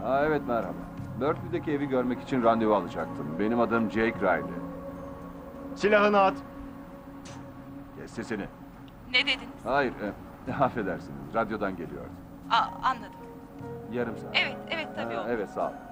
Evet merhaba. Berkeley'deki evi görmek için randevu alacaktım. Benim adım Jake Riley. Silahını at. Kes sesini. Ne dediniz? Hayır, affedersiniz. Radyodan geliyor. Anladım. Yarım saat. Evet tabii olur. Evet, sağ ol.